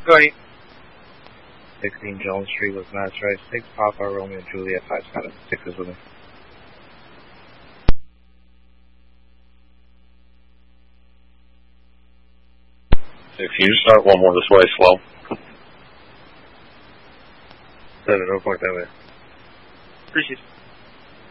Going. 16 Jones Street with Mass Drive 6, Papa Romeo Juliet 576 is with me. If you start one more this way, slow. 7, report that way. Appreciate it.